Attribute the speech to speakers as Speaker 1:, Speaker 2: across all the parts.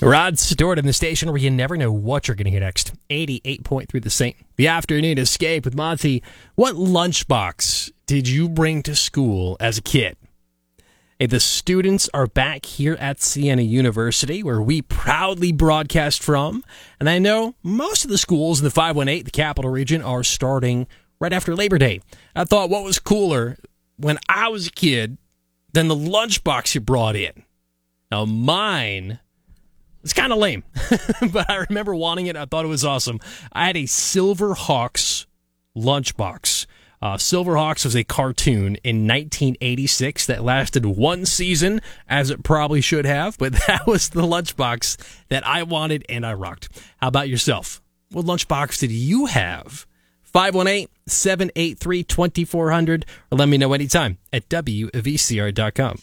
Speaker 1: Rod Stewart in the station where you never know what you're going to hear next. 88.3 The Saint. The Afternoon Escape with Monty. What lunchbox did you bring to school as a kid? Hey, the students are back here at Siena University, where we proudly broadcast from. And I know most of the schools in the 518, the capital region, are starting right after Labor Day. I thought, what was cooler when I was a kid than the lunchbox you brought in? Now, mine... it's kind of lame, but I remember wanting it. I thought it was awesome. I had a Silverhawks lunchbox. Silverhawks was a cartoon in 1986 that lasted one season, as it probably should have, but that was the lunchbox that I wanted and I rocked. How about yourself? What lunchbox did you have? 518-783-2400, or let me know anytime at WVCR.com.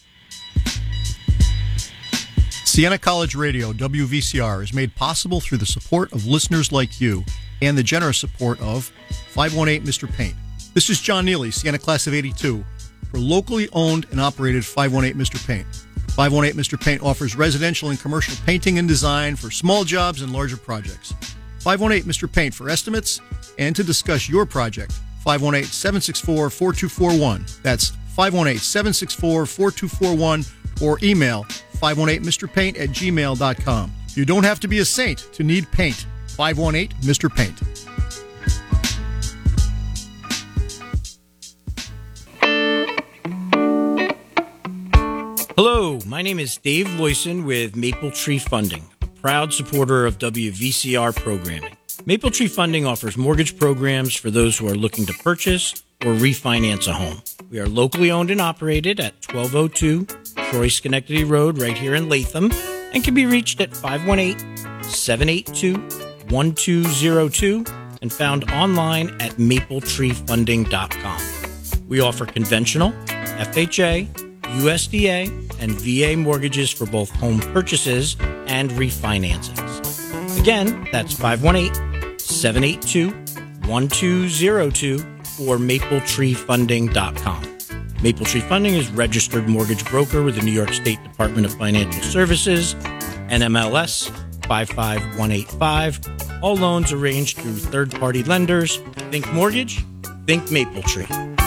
Speaker 2: Siena College Radio, WVCR, is made possible through the support of listeners like you and the generous support of 518 Mr. Paint. This is John Neely, Siena Class of 82, for locally owned and operated 518 Mr. Paint. 518 Mr. Paint offers residential and commercial painting and design for small jobs and larger projects. 518 Mr. Paint for estimates and to discuss your project. 518-764-4241. That's 518-764-4241, or email 518mrpaint@gmail.com. You don't have to be a saint to need paint. 518 Mr. Paint.
Speaker 3: Hello, my name is Dave Loyson with Maple Tree Funding, a proud supporter of WVCR programming. Maple Tree Funding offers mortgage programs for those who are looking to purchase or refinance a home. We are locally owned and operated at 1202 Troy Schenectady Road right here in Latham, and can be reached at 518-782-1202 and found online at mapletreefunding.com. We offer conventional, FHA, USDA, and VA mortgages for both home purchases and refinancings. Again, that's 518-782-1202 or mapletreefunding.com. Maple Tree Funding is registered mortgage broker with the New York State Department of Financial Services, NMLS 55185. All loans arranged through third-party lenders. Think mortgage, think Maple Tree.